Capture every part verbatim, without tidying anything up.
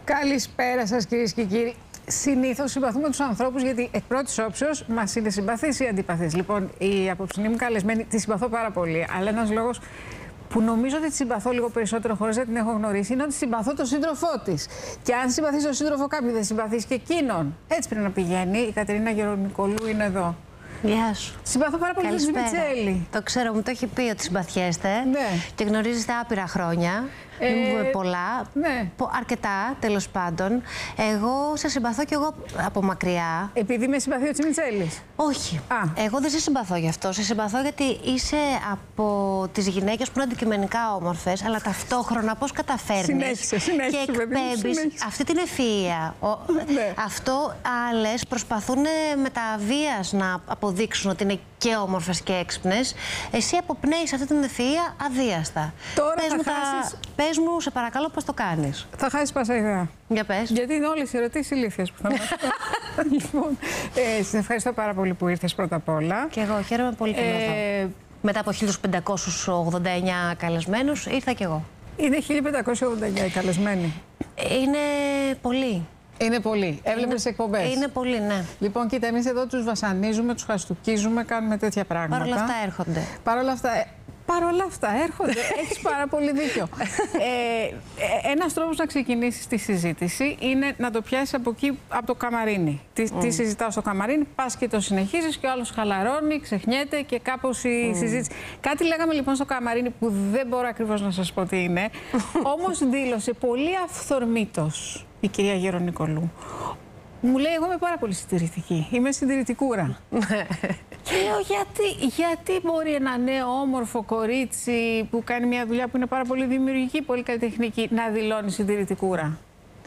Καλησπέρα σας, κυρίες και κύριοι. Συνήθως συμπαθούμε τους ανθρώπους γιατί εκ πρώτης όψεως μας είναι συμπαθείς ή αντιπαθείς. Λοιπόν, η απόψινή μου καλεσμένη τη συμπαθώ πάρα πολύ. Αλλά ένας λόγος που νομίζω ότι τη συμπαθώ λίγο περισσότερο χωρίς να την έχω γνωρίσει είναι ότι συμπαθώ τον σύντροφό της. Και αν συμπαθείς τον σύντροφο κάποιου, δεν συμπαθείς και εκείνον. Έτσι πρέπει να πηγαίνει. Η Κατερίνα Γερονικολού είναι εδώ. Γεια σου. Συμπαθώ πάρα πολύ τον Σμιτσέλη. Το ξέρω, μου το έχει πει ότι συμπαθιέστε. Ναι. Και γνωρίζεστε άπειρα χρόνια. Ε, Δεν μου είπε πολλά. Ναι. Αρκετά, τέλος πάντων. Εγώ σε συμπαθώ κι εγώ από μακριά. Επειδή με συμπαθεί ο Τσιμιτσέλης. Όχι. Α. Εγώ δεν σε συμπαθώ γι' αυτό. Σε συμπαθώ γιατί είσαι από τις γυναίκες που είναι αντικειμενικά όμορφες, αλλά ταυτόχρονα πώς καταφέρνεις Συνέχισε, συνέχισε, και εκπέμπεις αυτή την ευφυΐα. Ναι. Αυτό άλλες προσπαθούν με τα βίας να αποδείξουν ότι είναι και όμορφες και έξυπνες. Εσύ αποπνέεις αυτή την ευφυΐα αδίαστα. Τώρα πες, θα μου χάσεις... τα... πες μου, σε παρακαλώ, πώς το κάνεις. Θα χάσεις πάσα ιδέα. Για πες. Γιατί είναι όλες οι ερωτήσεις ηλίθιες που θα μας κάνω. Λοιπόν, ε, σε ευχαριστώ πάρα πολύ που ήρθες πρώτα απ' όλα. Και εγώ χαίρομαι πολύ που ε, μετά από χίλια πεντακόσιους ογδόντα εννιά καλεσμένους, ήρθα κι εγώ. Είναι χίλια πεντακόσιοι ογδόντα εννιά οι καλεσμένοι. Είναι πολύ. Είναι πολύ. Έβλεπες εκπομπές. Είναι πολύ, ναι. Λοιπόν, κοίτα, εμείς εδώ τους βασανίζουμε, τους χαστουκίζουμε, κάνουμε τέτοια πράγματα. Παρ' όλα αυτά έρχονται. Παρ' όλα αυτά, παρ' όλα αυτά έρχονται. Έχεις πάρα πολύ δίκιο. ε, ένας τρόπος να ξεκινήσεις τη συζήτηση είναι να το πιάσεις από εκεί, από το καμαρίνι. Τι, mm. τι συζητάω στο καμαρίνι, πας και το συνεχίζεις και ο άλλος χαλαρώνει, ξεχνιέται και κάπως η mm. συζήτηση. Κάτι λέγαμε λοιπόν στο καμαρίνι που δεν μπορώ ακριβώς να σας πω τι είναι. Όμως δήλωσε πολύ αυθορμήτως η κυρία Γερονικολού. Μου λέει, εγώ είμαι πάρα πολύ συντηρητική. Είμαι συντηρητικούρα. Και λέω, γιατί, γιατί μπορεί ένα νέο όμορφο κορίτσι που κάνει μια δουλειά που είναι πάρα πολύ δημιουργική, πολύ καλλιτεχνική, να δηλώνει συντηρητικούρα.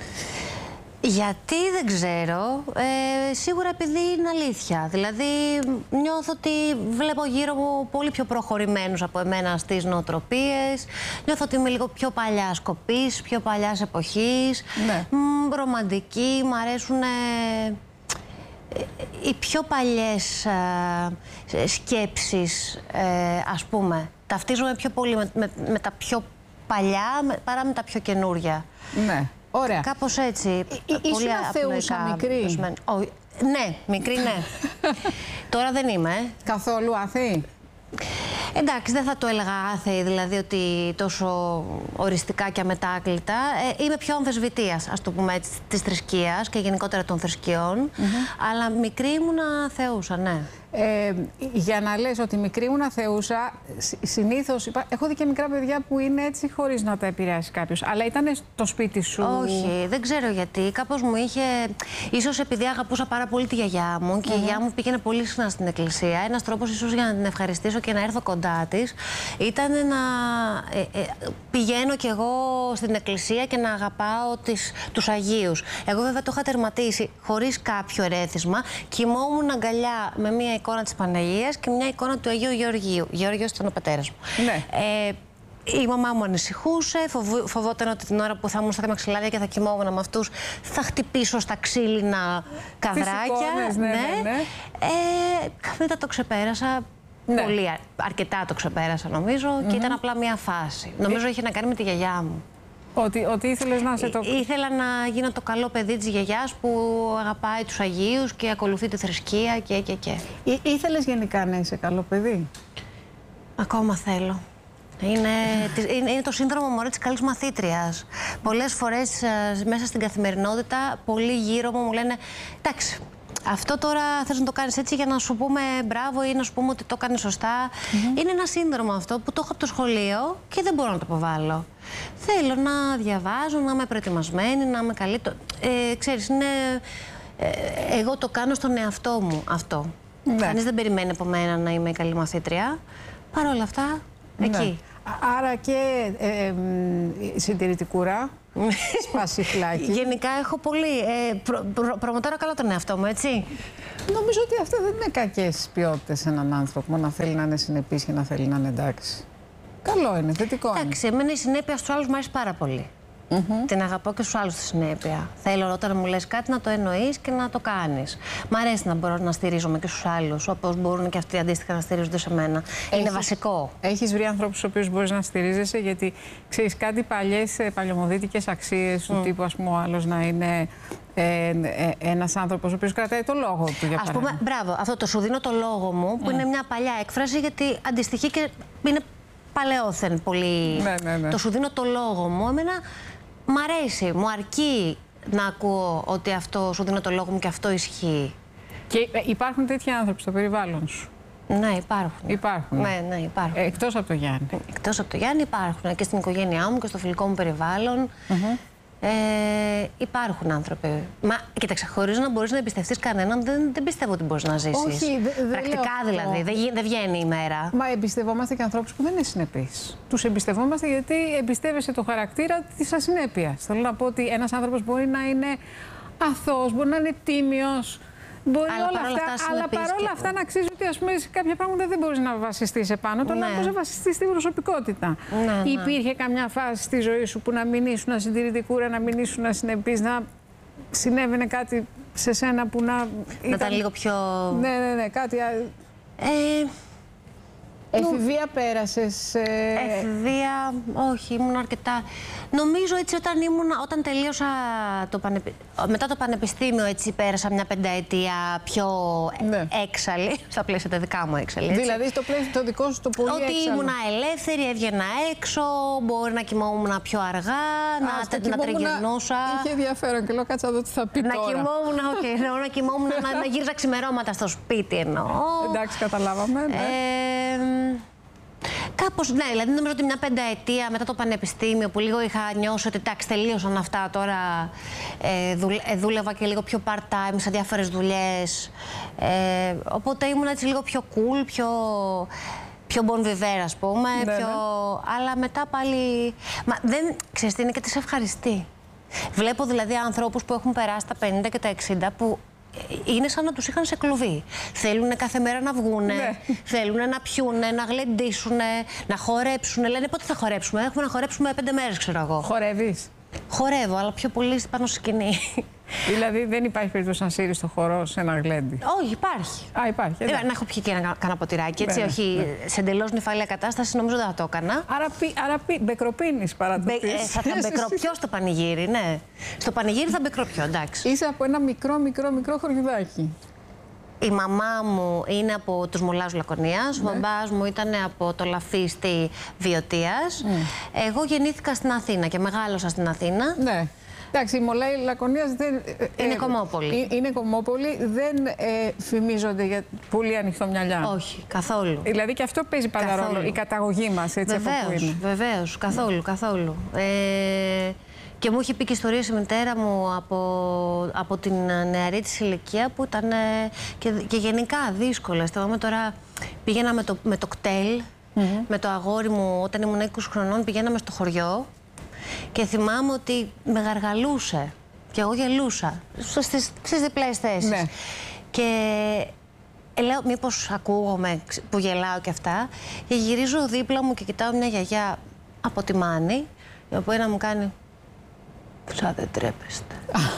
Γιατί δεν ξέρω, ε, σίγουρα επειδή είναι αλήθεια. Δηλαδή νιώθω ότι βλέπω γύρω μου πολύ πιο προχωρημένους από εμένα στις νοοτροπίες. Νιώθω ότι είμαι λίγο πιο παλιά σκοπής, πιο παλιάς εποχής. Ναι. Μ, ρομαντική, μ' αρέσουν ε, οι πιο παλιές ε, σκέψεις, ε, ας πούμε. Ταυτίζομαι πιο πολύ με, με, με τα πιο παλιά με, παρά με τα πιο καινούρια. Ναι. Ωραία. Κάπως έτσι. Ήσουν αθεούσα μικρή. Ο, ναι, μικρή ναι. Τώρα δεν είμαι. Ε. Καθόλου άθεη. Εντάξει, δεν θα το έλεγα άθεη, δηλαδή ότι τόσο οριστικά και αμετάκλητα. Ε, είμαι πιο αμφισβητείας, ας το πούμε έτσι, της θρησκείας και γενικότερα των θρησκειών. Mm-hmm. Αλλά μικρή ήμουνα θεούσα, ναι. Ε, για να λες ότι μικρή ήμουνα θεούσα, συνήθως υπά... έχω δει και μικρά παιδιά που είναι έτσι χωρίς να τα επηρεάσει κάποιος. Αλλά ήταν στο σπίτι σου. Όχι, δεν ξέρω γιατί. Κάπως μου είχε. Ίσως επειδή αγαπούσα πάρα πολύ τη γιαγιά μου και mm-hmm. η γιαγιά μου πήγαινε πολύ συχνά στην εκκλησία. Ένας τρόπος ίσως για να την ευχαριστήσω και να έρθω κοντά της ήταν να ε, ε, πηγαίνω κι εγώ στην εκκλησία και να αγαπάω τις, τους Αγίους. Εγώ βέβαια το είχα τερματίσει χωρίς κάποιο ερέθισμα. Κοιμόμουν αγκαλιά με μία εικόνα της Παναγίας και μια εικόνα του Αγίου Γεωργίου. Γεώργιος ήταν ο πατέρας μου. Ναι. Ε, η μαμά μου ανησυχούσε, φοβ, φοβόταν ότι την ώρα που θα ήμουν στα μαξιλάρια και θα κοιμόμουν με αυτούς θα χτυπήσω στα ξύλινα καδράκια. Τις εικόνες, ναι, ναι, ναι. Ε, μετά το ξεπέρασα. Ναι. Πολύ, αρκετά το ξεπέρασα νομίζω mm-hmm. και ήταν απλά μια φάση. Νομίζω είχε να κάνει με τη γιαγιά μου. Ότι, ότι ήθελες να είσαι το... Ήθελα να γίνω το καλό παιδί της γιαγιάς που αγαπάει τους Αγίους και ακολουθεί τη θρησκεία και και και. Ή, ήθελες γενικά να είσαι καλό παιδί? Ακόμα θέλω. Είναι, είναι, είναι το σύνδρομο μωρέ της καλής μαθήτριας. Πολλές φορές μέσα στην καθημερινότητα, πολλοί γύρω μου μου λένε εντάξει, αυτό τώρα θες να το κάνεις έτσι για να σου πούμε μπράβο ή να σου πούμε ότι το κάνεις σωστά. Mm-hmm. Είναι ένα σύνδρομο αυτό που το έχω από το σχολείο και δεν μπορώ να το αποβάλω. Θέλω να διαβάζω, να είμαι προετοιμασμένη, να είμαι καλή. Ε, ξέρεις, είναι... Ε, εγώ το κάνω στον εαυτό μου αυτό. Ναι. Κανείς δεν περιμένει από μένα να είμαι καλή μαθήτρια. Παρ' όλα αυτά, εκεί. Ναι. Άρα και ε, ε, συντηρητικούρα, σπασιφλάκι. Γενικά έχω πολύ. Ε, προ, προ, προμοτάρω καλά τον εαυτό μου, έτσι. Νομίζω ότι αυτό δεν είναι κακές ποιότητες σε έναν άνθρωπο, να θέλει να είναι συνεπής και να θέλει να είναι εντάξει. Καλό είναι, θετικό είναι. Εντάξει, εμένα η συνέπεια στους άλλους μου αρέσει πάρα πολύ. Mm-hmm. Την αγαπώ και στους άλλους τη συνέπεια. Θέλω όταν μου λες κάτι να το εννοείς και να το κάνεις. Μ' αρέσει να μπορώ να στηρίζομαι και στους άλλους, όπως μπορούν και αυτοί αντίστοιχα να στηρίζονται σε μένα. Έχεις, είναι βασικό. Έχεις βρει ανθρώπους στους οποίους μπορείς να στηρίζεσαι, γιατί ξέρεις κάτι παλιές παλαιομοδίτικες αξίες mm. του τύπου, ας πούμε, ο άλλος να είναι ε, ε, ένας άνθρωπος ο οποίος κρατάει το λόγο του, για ας πούμε, μπράβο, αυτό το σου δίνω το λόγο μου, που mm. είναι μια παλιά έκφραση, γιατί αντιστοιχεί και είναι παλαιόθεν πολύ. Ναι, ναι, ναι. Το σου δίνω το λόγο μου. Εμένα μ' αρέσει, μου αρκεί να ακούω ότι αυτό σου δίνω το λόγο μου και αυτό ισχύει. Και υπάρχουν τέτοιοι άνθρωποι στο περιβάλλον σου? Ναι, υπάρχουν. Υπάρχουν. Ναι, ναι, υπάρχουν. Ε, εκτός από το Γιάννη. Εκτός από το Γιάννη υπάρχουν και στην οικογένειά μου και στο φιλικό μου περιβάλλον. Mm-hmm. Ε, υπάρχουν άνθρωποι. Μα κοίταξε, χωρίς να μπορείς να εμπιστευτείς κανέναν, δεν, δεν πιστεύω ότι μπορείς να ζήσεις. Όχι, δε, δε πρακτικά δηλαδή. Δεν δε βγαίνει η μέρα. Μα εμπιστευόμαστε και ανθρώπους που δεν είναι συνεπείς. Τους εμπιστευόμαστε γιατί εμπιστεύεσαι το χαρακτήρα της ασυνέπειας. Θέλω να πω ότι ένας άνθρωπος μπορεί να είναι αθώος, μπορεί να είναι τίμιος. Μπορεί αλλά όλα αυτά, αυτά αλλά παρόλα αυτά να αξίζει ότι, ας πούμε, σε κάποια πράγματα δεν μπορείς να βασιστείς επάνω του, αλλά ναι. μπορείς να βασιστείς στην προσωπικότητα. Ναι, ναι. Υπήρχε καμιά φάση στη ζωή σου που να μην ήσουν ασυντηρητικούρα, να μην ήσουν ασυνεπής, να συνέβαινε κάτι σε σένα που να. Να ήταν, ήταν λίγο πιο. Ναι, ναι, ναι, κάτι. Ε... Εφηβεία πέρασες. Ε... Εφηβεία, όχι, ήμουν αρκετά. Νομίζω έτσι όταν ήμουν, όταν τελείωσα το πανεπι... μετά το πανεπιστήμιο, έτσι πέρασα μια πενταετία πιο ναι. έξαλλη, στα πλαίσια τα δικά μου έξαλλη. Έτσι. Δηλαδή στο πλαίσιο το δικό σου το πολύ ότι έξαλλο. Ότι ήμουν ελεύθερη, έβγαινα έξω, μπορεί να κοιμόμουν πιο αργά, Α, να, να τριγυρνούσα. Είχε ενδιαφέρον και λέω κάτσα εδώ τι θα πει να τώρα. Κοιμόμουν, okay, να κοιμόμουν, να, να γύριζα ξημερώματα στο σπίτι εννοώ. Εντάξει, καταλάβαμε. Ναι. Ε, Κάπως, ναι, δηλαδή νομίζω ότι μια πενταετία μετά το πανεπιστήμιο που λίγο είχα νιώσει ότι εντάξει, τελείωσαν αυτά τώρα. Ε, δουλε, ε, δούλευα και λίγο πιο part-time σε διάφορες δουλειές. Ε, οπότε ήμουν έτσι λίγο πιο cool, πιο, πιο bon vivant, ας πούμε. Ναι, πιο... ναι. Αλλά μετά πάλι. Μα δεν ξέρεις τι είναι και τι σε ευχαριστεί. Βλέπω δηλαδή ανθρώπους που έχουν περάσει τα πενήντα και τα εξήντα που. Είναι σαν να τους είχαν σε κλουβί. Θέλουν κάθε μέρα να βγούνε, ναι. θέλουν να πιούνε, να γλεντήσουνε, να χορέψουνε. Λένε πότε θα χορέψουμε, έχουμε να χορέψουμε πέντε μέρες, ξέρω εγώ. Χορεύεις? Χορεύω, αλλά πιο πολύ πάνω στη σκηνή. Δηλαδή δεν υπάρχει περίπτωση να σύρεις το χορό σε ένα γλέντι? Όχι, υπάρχει. Α, υπάρχει. Ε, να έχω πιει και ένα κανένα ποτηράκι, έτσι, ναι, όχι ναι. σε εντελώς νυφαλία κατάσταση, νομίζω δεν θα το έκανα. Άρα, πι, άρα πι, μπεκροπίνεις παρά το Μπε, ε, θα τα μπεκροπιώ στο πανηγύρι, ναι. Στο πανηγύρι θα μπεκροπιώ, εντάξει. Είσαι από ένα μικρό, μικρό, μικρό χωριουδάκι. Η μαμά μου είναι από τους Μολάους Λακωνίας, ναι. ο μπαμπάς μου ήταν από το Λαφίστη Βιωτίας. Mm. Εγώ γεννήθηκα στην Αθήνα και μεγάλωσα στην Αθήνα. Ναι. Εντάξει, οι Μολάοι Λακωνίας δεν. Είναι ε, κομμόπολη. Είναι κομμόπολη, δεν ε, φημίζονται για πολύ ανοιχτό μυαλιά. Όχι, καθόλου. Δηλαδή και αυτό παίζει πάντα ρόλο, η καταγωγή μας, έτσι από που είναι. Βεβαίως, καθόλου, ναι. καθόλου. Ε, και μου είχε πει και ιστορίες η μητέρα μου από, από την νεαρή της ηλικία που ήταν και, και γενικά δύσκολες. Θυμάμαι τώρα, πήγαινα με το, με το κτέλ, mm-hmm. με το αγόρι μου όταν ήμουν είκοσι χρονών, πηγαίναμε στο χωριό. Και θυμάμαι ότι με γαργαλούσε και εγώ γελούσα στις, στις διπλές θέσεις. Ναι. Και ε, λέω μήπως ακούγομαι που γελάω και αυτά. Και γυρίζω δίπλα μου και κοιτάω μια γιαγιά από τη Μάνη, η οποία μου κάνει «Σαν δεν τρέπεστε».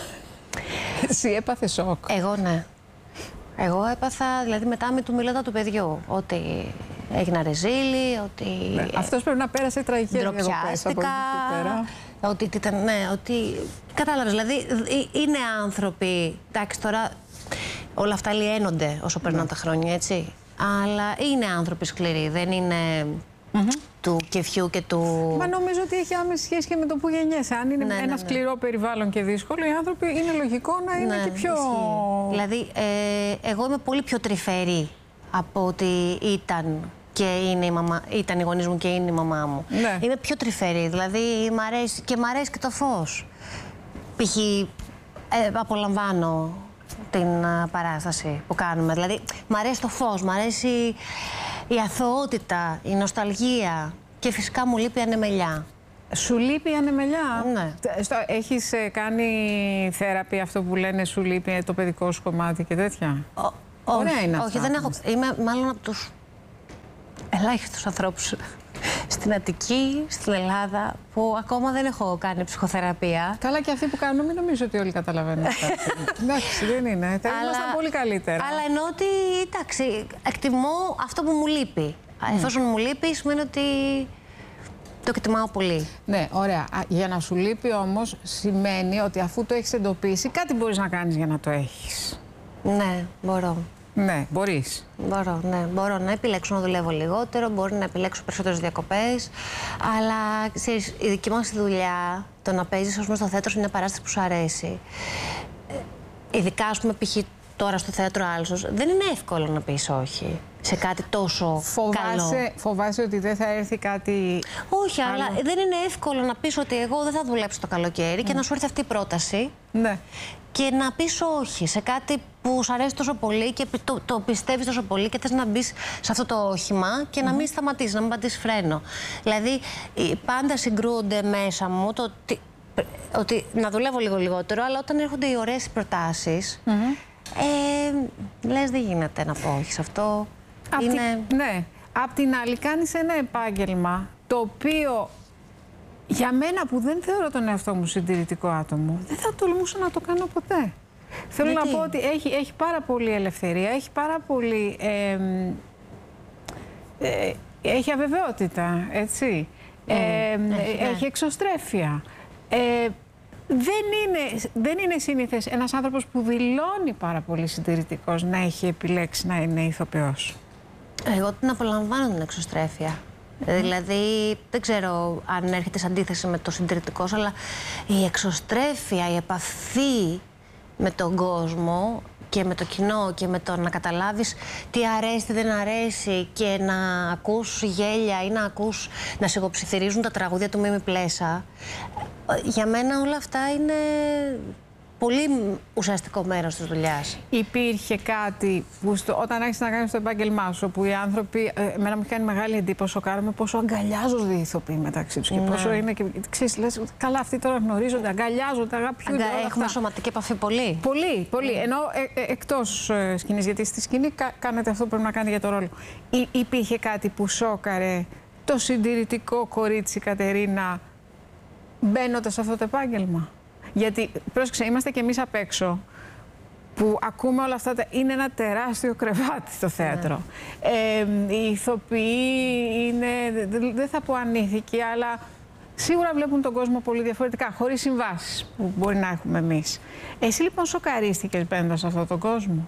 Εσύ έπαθε σοκ? Εγώ ναι. Εγώ έπαθα, δηλαδή μετά με του μιλώτα του παιδιού, ότι έγινα ρεζίλη, ότι... Ναι. Αυτός πρέπει να πέρασε τραγικές διακοπές από εκεί πέρα. Ότι ήταν, ναι, ότι... Κατάλαβες, δηλαδή είναι άνθρωποι, εντάξει τώρα όλα αυτά λιένονται όσο περνάνε ναι. τα χρόνια, έτσι. Αλλά είναι άνθρωποι σκληροί, δεν είναι... Mm-hmm. του κεφιού και του... Μα νομίζω ότι έχει άμεση σχέση και με το που γεννιέσαι. Αν είναι ναι, ένα ναι, ναι. σκληρό περιβάλλον και δύσκολο, οι άνθρωποι είναι λογικό να είναι ναι, και πιο... Ισχύει. Δηλαδή, ε, εγώ είμαι πολύ πιο τρυφερή από ότι ήταν και είναι η μαμά, ήταν οι γονείς μου και είναι η μαμά μου. Ναι. Είμαι πιο τρυφερή, δηλαδή μ' αρέσει, και μ' αρέσει και το φως. Π.χ. Ε, απολαμβάνω την α, παράσταση που κάνουμε. Δηλαδή, μ' αρέσει το φως, μ' αρέσει η αθωότητα, η νοσταλγία και φυσικά μου λείπει η ανεμελιά. Σου λείπει η ανεμελιά? Ναι. Έχεις ε, κάνει θέραπη, αυτό που λένε σου λείπει το παιδικό σου κομμάτι και τέτοια? Ο, Ωραία όχι, είναι όχι, αυτά. δεν έχω. Είμαι μάλλον από τους ελάχιστους ανθρώπους στην Αττική, στην Ελλάδα, που ακόμα δεν έχω κάνει ψυχοθεραπεία. Καλά, και αυτοί που κάνουν, μην νομίζω ότι όλοι καταλαβαίνουν. Εντάξει, δεν είναι. Θα ήμασταν πολύ καλύτερα. Αλλά εννοώ ότι, εντάξει, εκτιμώ αυτό που μου λείπει. Mm. Εφόσον μου λείπει, σημαίνει ότι το εκτιμάω πολύ. Ναι, ωραία. Για να σου λείπει όμως, σημαίνει ότι αφού το έχεις εντοπίσει, κάτι μπορείς να κάνεις για να το έχεις. Ναι, μπορώ. Ναι, μπορείς. Μπορώ, ναι. Μπορώ να επιλέξω να δουλεύω λιγότερο, μπορώ να επιλέξω περισσότερες διακοπές. Αλλά ξέρεις, η δική μας δουλειά, το να παίζεις ας πούμε, στο θέατρο σε μια παράσταση που σου αρέσει. Ειδικά, ας πούμε, π.χ. τώρα στο θέατρο Άλσος, δεν είναι εύκολο να πεις όχι σε κάτι τόσο φοβάσαι, καλό. Φοβάσαι ότι δεν θα έρθει κάτι. Όχι, άλλο. Αλλά δεν είναι εύκολο να πεις ότι εγώ δεν θα δουλέψω το καλοκαίρι mm. και να σου έρθει αυτή η πρόταση. Ναι. Και να πεις όχι σε κάτι που σου αρέσει τόσο πολύ και το, το πιστεύεις τόσο πολύ και θες να μπεις σε αυτό το όχημα και mm-hmm. να μην σταματήσεις, να μην πατήσεις φρένο. Δηλαδή, πάντα συγκρούονται μέσα μου το ότι, ότι να δουλεύω λίγο λιγότερο, αλλά όταν έρχονται οι ωραίες προτάσεις, mm-hmm. ε, λες δεν γίνεται να πω όχι σε αυτό. Απ είναι... τη, ναι. Απ' την άλλη κάνεις ένα επάγγελμα το οποίο για μένα που δεν θεωρώ τον εαυτό μου συντηρητικό άτομο, δεν θα τολμούσα να το κάνω ποτέ. Θέλω Γιατί? να πω ότι έχει, έχει πάρα πολύ ελευθερία, έχει πάρα πολύ... Ε, ε, έχει αβεβαιότητα, έτσι. Mm, ε, έχει, έχει εξωστρέφεια. Ε, δεν είναι, δεν είναι σύνηθες ένας άνθρωπος που δηλώνει πάρα πολύ συντηρητικός να έχει επιλέξει να είναι ηθοποιός. Εγώ την απολαμβάνω την εξωστρέφεια. Mm. Δηλαδή, δεν ξέρω αν έρχεται σε αντίθεση με το συντηρητικός, αλλά η εξωστρέφεια, η επαφή με τον κόσμο και με το κοινό και με το να καταλάβεις τι αρέσει, τι δεν αρέσει και να ακούς γέλια ή να ακούς να σιγοψιθυρίζουν τα τραγούδια του Μίμη Πλέσα, για μένα όλα αυτά είναι πολύ ουσιαστικό μέρος της δουλειάς. Υπήρχε κάτι που στο, όταν άρχισε να κάνεις το επάγγελμά σου, που οι άνθρωποι, ε, εμένα μου κάνει μεγάλη εντύπωση, σοκάρομαι πόσο αγκαλιάζονται οι ηθοποιοί μεταξύ τους. Ναι. Και πόσο είναι και ξέρεις, λες, καλά αυτοί τώρα γνωρίζονται, αγκαλιάζονται, αγαπιούνται. Αγκα... Έχουμε σωματική επαφή πολύ. Πολύ, πολύ. Mm. Ενώ ε, ε, εκτός ε, σκηνής, γιατί στη σκηνή κα, κάνετε αυτό που πρέπει να κάνετε για το ρόλο. Ή, υπήρχε κάτι που σόκαρε το συντηρητικό κορίτσι Κατερίνα μπαίνοντας σε αυτό το επάγγελμα? Γιατί, πρόσεξε, είμαστε κι εμείς απ' έξω που ακούμε όλα αυτά. Τα... Είναι ένα τεράστιο κρεβάτι το θέατρο. Yeah. Ε, οι ηθοποιοί είναι, δεν θα πω ανήθικοι, αλλά σίγουρα βλέπουν τον κόσμο πολύ διαφορετικά, χωρίς συμβάσεις που μπορεί να έχουμε εμείς. Εσύ λοιπόν σοκαρίστηκες μπαίνοντας σε αυτόν τον κόσμο?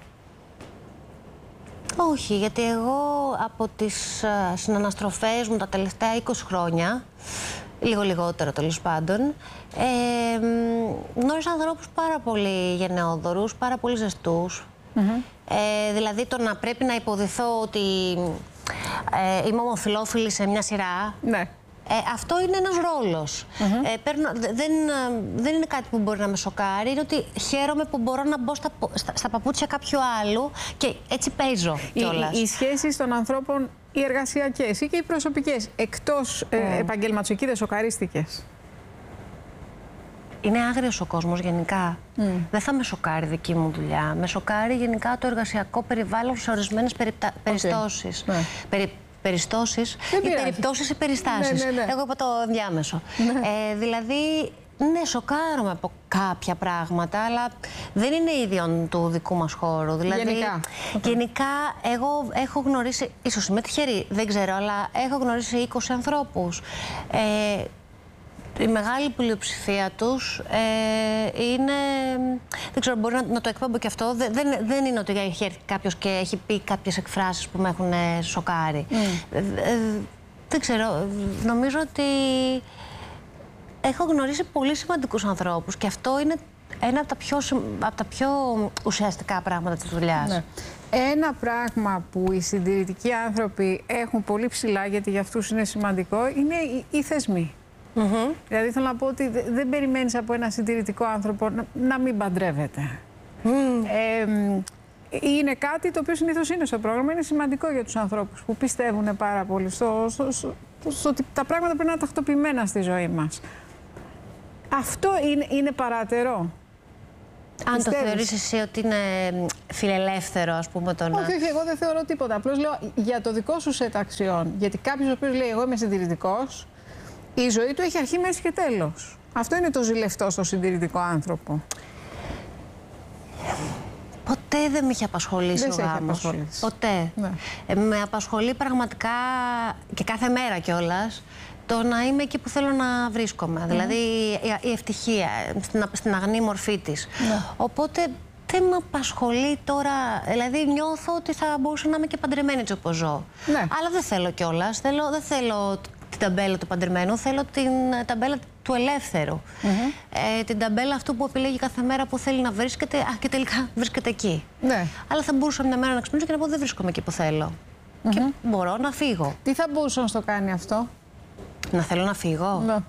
Όχι, γιατί εγώ από τις uh, συναναστροφές μου τα τελευταία είκοσι χρόνια, λίγο λιγότερο τέλος πάντων, ε, γνώρισα ανθρώπους πάρα πολύ γενναιόδωρους, πάρα πολύ ζεστούς. Mm-hmm. ε, δηλαδή το να πρέπει να υποδηθώ ότι ε, είμαι ομοφυλόφιλη σε μια σειρά, ναι. ε, αυτό είναι ένας ρόλος. Mm-hmm. ε, παίρνω, δεν, δεν είναι κάτι που μπορεί να με σοκάρει, είναι ότι χαίρομαι που μπορώ να μπω στα, στα, στα παπούτσια κάποιου άλλου και έτσι παίζω κιόλας. Οι, οι σχέσεις των ανθρώπων, οι εργασιακές ή και οι προσωπικές, εκτός mm. ε, επαγγέλματος, εκεί δεν σοκαρίστηκες? Είναι άγριος ο κόσμος γενικά. Mm. Δεν θα με σοκάρει δική μου δουλειά. Με σοκάρει γενικά το εργασιακό περιβάλλον σε ορισμένες περίπτα... okay. περιστώσεις. Ναι. Περι... Περιστώσεις ή περιπτώσεις ή περιστάσεις. Ναι, ναι, ναι. Εγώ είπα το ενδιάμεσο. Ναι. Ε, δηλαδή, ναι, σοκάρομαι από κάποια πράγματα, αλλά δεν είναι ίδιον του δικού μας χώρου. Δηλαδή, γενικά. Okay. Γενικά, εγώ έχω γνωρίσει, ίσως είμαι τυχερή, δεν ξέρω, αλλά έχω γνωρίσει είκοσι ανθρώπους. Ε, η μεγάλη πλειοψηφία τους ε, είναι, δεν ξέρω, μπορεί να, να το εκπέμπω και αυτό, δεν, δεν, δεν είναι ότι έχει έρθει κάποιος και έχει πει κάποιες εκφράσεις που με έχουν σοκάρει. Mm. Ε, ε, δεν ξέρω, νομίζω ότι έχω γνωρίσει πολύ σημαντικούς ανθρώπους και αυτό είναι ένα από τα πιο, από τα πιο ουσιαστικά πράγματα της δουλειάς. Ναι. Ένα πράγμα που οι συντηρητικοί άνθρωποι έχουν πολύ ψηλά, γιατί για αυτούς είναι σημαντικό, είναι οι, οι θεσμοί. Mm-hmm. Δηλαδή θέλω να πω ότι δεν περιμένεις από ένα συντηρητικό άνθρωπο να, να μην παντρεύεται. Mm. Ε, είναι κάτι το οποίο συνήθως είναι στο πρόγραμμα, είναι σημαντικό για τους ανθρώπους που πιστεύουν πάρα πολύ στο, στο, στο, στο ότι τα πράγματα πρέπει να είναι τακτοποιημένα στη ζωή μας. Αυτό είναι, είναι παράτερο. Αν Πιστεύεις? το θεωρείς εσύ ότι είναι φιλελεύθερο, ας πούμε, το να... Όχι, όχι, εγώ δεν θεωρώ τίποτα. Απλώς λέω για το δικό σου σετ αξιών. Γιατί κάποιος ο οποίος λέει εγώ είμαι συντηρητικός, η ζωή του έχει αρχή, μέση και τέλος. Αυτό είναι το ζηλευτό στο συντηρητικό άνθρωπο. Ποτέ δεν με είχε απασχολήσει δεν ο σε έχει γάμος. απασχολήσει. Ποτέ. Ναι. Ε, με απασχολεί πραγματικά και κάθε μέρα κιόλας το να είμαι εκεί που θέλω να βρίσκομαι. Mm. Δηλαδή η, η ευτυχία στην, στην αγνή μορφή της. Ναι. Οπότε δεν με απασχολεί τώρα. Δηλαδή νιώθω ότι θα μπορούσα να είμαι και παντρεμένη έτσι όπως ζω. Ναι. Αλλά δεν θέλω κιόλας. Θέλω, δεν θέλω την ταμπέλα του παντρεμένου, θέλω την ταμπέλα του ελεύθερου. Mm-hmm. ε, την ταμπέλα αυτού που επιλέγει κάθε μέρα που θέλει να βρίσκεται, α, και τελικά βρίσκεται εκεί. Ναι. Αλλά θα μπορούσα μια μέρα να ξυπνήσω και να πω δεν βρίσκομαι εκεί που θέλω. Mm-hmm. Και μπορώ να φύγω. Τι θα μπορούσε να το κάνει αυτό? Να θέλω να φύγω. Ναι.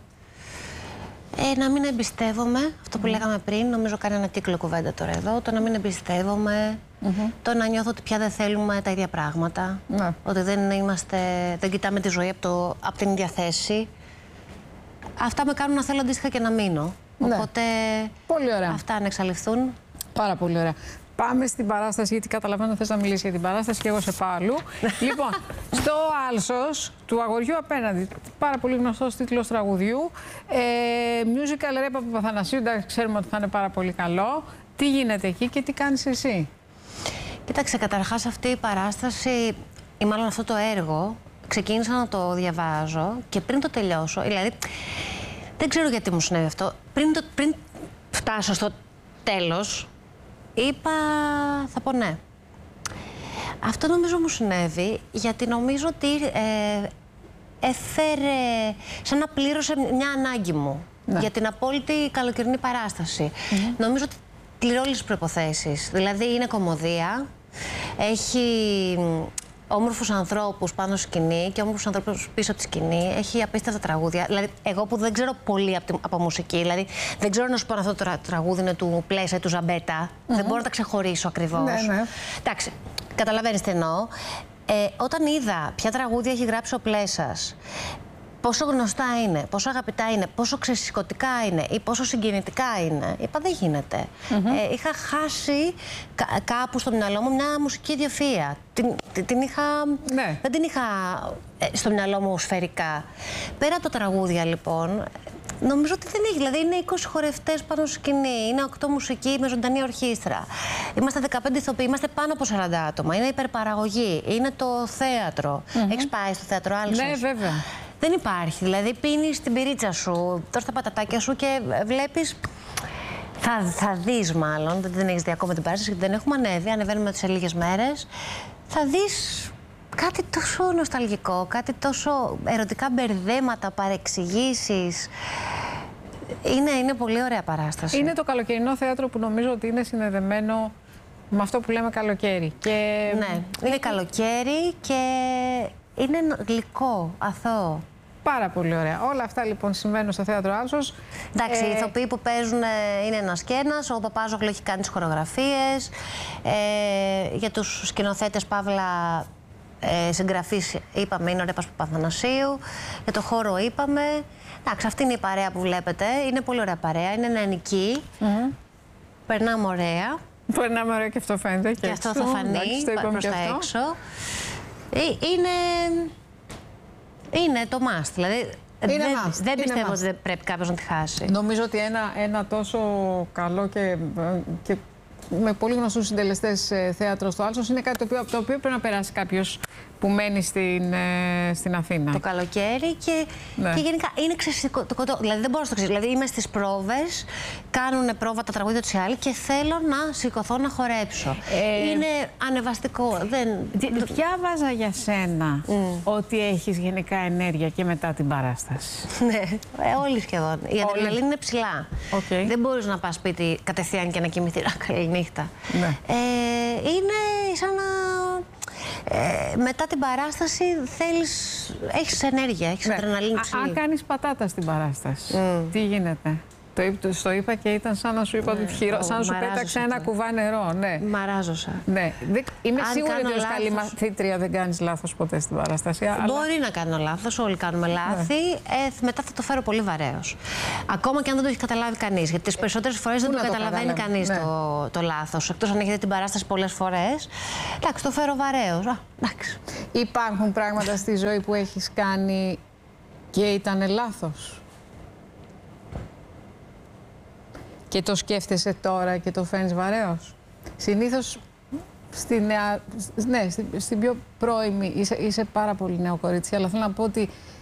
Ε, να μην εμπιστεύομαι, αυτό που mm. λέγαμε πριν, νομίζω κάνει ένα κύκλο κουβέντα τώρα εδώ, το να μην εμπιστεύομαι, mm-hmm. το να νιώθω ότι πια δεν θέλουμε τα ίδια πράγματα, mm. ότι δεν είμαστε, δεν κοιτάμε τη ζωή από, το, από την ίδια θέση. Αυτά με κάνουν να θέλω αντίστοιχα και να μείνω. Ναι. Οπότε πολύ ωραία. Αυτά αν εξαλειφθούν. Πάρα πολύ ωραία. Πάμε στην παράσταση, γιατί καταλαβαίνω θες να μιλήσεις για την παράσταση και εγώ σε πάω αλλού. Λοιπόν, στο Άλσος του αγοριού απέναντι, πάρα πολύ γνωστός τίτλος τραγουδιού, ε, musical rap από Παπαθανασίου, εντάξει, ξέρουμε ότι θα είναι πάρα πολύ καλό. Τι γίνεται εκεί και τι κάνεις εσύ? Κοίταξε, καταρχάς αυτή η παράσταση, ή μάλλον αυτό το έργο, ξεκίνησα να το διαβάζω και πριν το τελειώσω, δηλαδή δεν ξέρω γιατί μου συνέβη αυτό, πριν, το, πριν φτάσω στο τέλος, είπα, θα πω ναι. Αυτό νομίζω μου συνέβη, γιατί νομίζω ότι ε, έφερε, σαν να πλήρωσε μια ανάγκη μου, ναι, για την απόλυτη καλοκαιρινή παράσταση. Mm-hmm. Νομίζω ότι πληρώ όλες τις προϋποθέσεις. Δηλαδή είναι κωμωδία, έχει όμορφους ανθρώπους πάνω στη σκηνή και όμορφους ανθρώπους πίσω από τη σκηνή. Έχει απίστευτα τραγούδια. Δηλαδή, εγώ που δεν ξέρω πολύ από, τη, από μουσική, δηλαδή δεν ξέρω να σου πω αν αυτό το τρα, τραγούδι είναι του Πλέσα ή του Ζαμπέτα. Mm-hmm. Δεν μπορώ να τα ξεχωρίσω ακριβώς. Ναι, ναι. Εντάξει, καταλαβαίνεις τι εννοώ. Ε, όταν είδα ποια τραγούδια έχει γράψει ο Πλέσας, πόσο γνωστά είναι, πόσο αγαπητά είναι, πόσο ξεσηκωτικά είναι ή πόσο συγκινητικά είναι, είπα δεν γίνεται. Mm-hmm. ε, είχα χάσει κα, κάπου στο μυαλό μου μια μουσική ιδιοφυΐα. Την, την, την είχα, ναι. Δεν την είχα ε, στο μυαλό μου σφαιρικά. Πέρα από τα τραγούδια λοιπόν, νομίζω ότι δεν έχει. Δηλαδή είναι είκοσι χορευτές πάνω στη σκηνή, είναι οκτώ μουσικοί με ζωντανή ορχήστρα. Είμαστε δεκαπέντε ηθοποιοί, είμαστε πάνω από σαράντα άτομα. Είναι υπερπαραγωγή, είναι το θέατρο. Mm-hmm. Έχεις πάει στο θέατρο Άλσος? Ναι, βέβαια. Δεν υπάρχει. Δηλαδή πίνεις την πυρίτσα σου, τρως τα πατατάκια σου και βλέπεις. Θα, θα δεις μάλλον, δεν, δεν έχεις δει ακόμα την παράσταση γιατί δεν έχουμε ανέβει, ανεβαίνουμε σε λίγες μέρες. Θα δεις κάτι τόσο νοσταλγικό, κάτι τόσο ερωτικά μπερδέματα, παρεξηγήσεις. Είναι, είναι πολύ ωραία παράσταση. Είναι το καλοκαιρινό θέατρο που νομίζω ότι είναι συνδεδεμένο με αυτό που λέμε καλοκαίρι. Και... Ναι, είναι καλοκαίρι και είναι γλυκό, αθώο. Πάρα πολύ ωραία. Όλα αυτά λοιπόν συμβαίνουν στο θέατρο Άλσος. Εντάξει, ε... οι ηθοποιοί που παίζουν είναι ένας και ένας. Ο Παπάζογλου έχει κάνει τις χορογραφίες. Ε, για τους σκηνοθέτες Παύλα ε, συγγραφής είπαμε είναι ο Ρέπας Παπαθανασίου. Για το χώρο είπαμε. Εντάξει, αυτή είναι η παρέα που βλέπετε. Είναι πολύ ωραία παρέα. Είναι νεανική. Mm-hmm. Περνάμε ωραία. Περνάμε ωραία και αυτό φαίνεται. Και, και αυτό θα φανεί προς τα έξω. Ε, είναι... Είναι το must. Δηλαδή, είναι δεν, must. δεν είναι πιστεύω must. ότι δεν πρέπει κάποιος να τη χάσει. Νομίζω ότι ένα, ένα τόσο καλό και, και με πολύ γνωστούς συντελεστές θέατρο στο Άλσος είναι κάτι το οποίο, από το οποίο πρέπει να περάσει κάποιος που μένει στην, ε, στην Αθήνα. Το καλοκαίρι και, ναι. και γενικά είναι ξεσηκωτικό. Δηλαδή δεν μπορώ να το ξέρω. Δηλαδή είμαι στις πρόβες, κάνουν πρόβα τα τραγούδια τους οι άλλοι και θέλω να σηκωθώ να χορέψω. Ε, είναι ανεβαστικό. Δεν... Διάβαζα για σένα mm. ότι έχεις γενικά ενέργεια και μετά την παράσταση. Ναι, ε, όλοι σχεδόν. Η αδρεναλίνη είναι ψηλά. Okay. Δεν μπορείς να πας σπίτι κατευθείαν και να κοιμηθεί. Καληνύχτα. Ναι. Ε, είναι σαν να... Ε, μετά την παράσταση θέλεις, έχεις ενέργεια, έχεις ναι. αδρεναλίνη ψηλή. Αν κάνεις πατάτα στην παράσταση, mm. τι γίνεται? Το, είπ- στο είπα και ήταν σαν να σου είπα ότι χειρό, σαν να σου πέταξε ένα κουβά νερό. Ναι. Μαράζωσα. Ναι. Δεν- Είμαι Αν σίγουρη ότι κάνω ως καλή λάθος- μαθήτρια δεν κάνεις λάθος ποτέ στην παράσταση. Αλλά... Μπορεί να κάνω λάθος, όλοι κάνουμε λάθη. Ε, μετά θα το φέρω πολύ βαρέως. Ακόμα και αν δεν το έχει καταλάβει κανείς. Γιατί τις περισσότερες φορές δεν Πού το να το καταλαβαίνει καταλάβει, κανείς ναι. το, το λάθος. Εκτός αν έχετε την παράσταση πολλές φορές. Εντάξει, το φέρω βαρέως. Α, εντάξει. Υπάρχουν πράγματα στη ζωή που έχεις κάνει και ήταν λάθος. Και το σκέφτεσαι τώρα και το φαίνεις βαρέως. Συνήθως στη νεα... ναι, στην, στην πιο πρώιμη, είσαι, είσαι πάρα πολύ νέο κορίτσι, αλλά θέλω να πω ότι